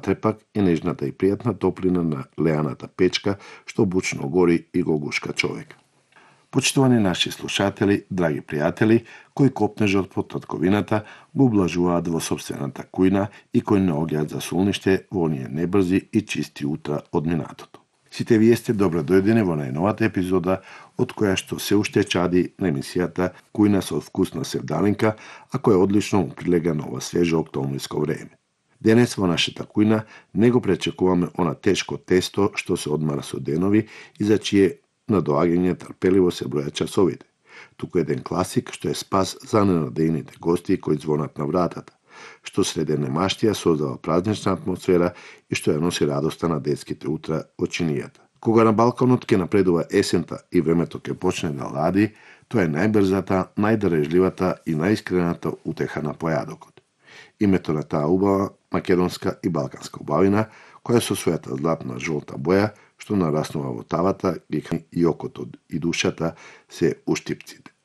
натрепак и нежната и пријатна топлина на леаната печка, што бучно гори и го гушка човек. Почитувани наши слушатели, драги пријатели, кои копнежот по татковината го облажуваат во собствената кујна и кои не оѓаат за солниште во оние небрзи и чисти утра од минатото. Сите вие сте добро дојдени во најновата епизода од која што се уште чади на емисијата Кујна со вкусна севдалинка, а која одлично прилега на ова свежо октомвриско време. Денес во нашата кујна не го пречекуваме она тешко тесто што се одмара со денови и за чие на доаѓање трпеливо се бројат часовите. Туку еден класик што е спас за ненадејните гости кои звонат на вратата, што среде немаштија создава празнична атмосфера и што ја носи радоста на детските утра од чинијата. Кога на балконот ќе напредува есента и времето ќе почне да лади, тоа е најбрзата, најдарежливата и најискрената утеха на појадокот. Името на таа убава македонска и балканска убавина, која со својата златна жолта боја, што нараснува во тавата, ги и окото и душата се уштипците.